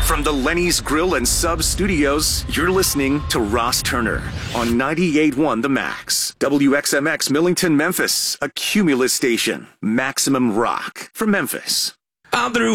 From the Lenny's Grill and Sub Studios, you're listening to Ross Turner on 98.1 The Max. WXMX Millington, Memphis, a Cumulus station. Maximum rock for Memphis. I'm through